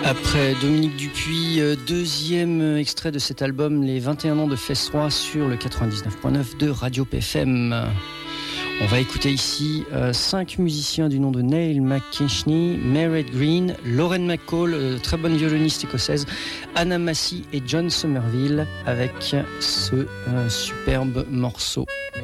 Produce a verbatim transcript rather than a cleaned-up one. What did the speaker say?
Après Dominique Dupuis, deuxième extrait de cet album, les vingt et un ans de Phase trois sur le quatre-vingt-dix-neuf point neuf de Radio P F M. On va écouter ici euh, cinq musiciens du nom de Neil McKinchney, Mairead Green, Lauren McCall, euh, très bonne violoniste écossaise, Anna Massey et John Somerville avec ce euh, superbe morceau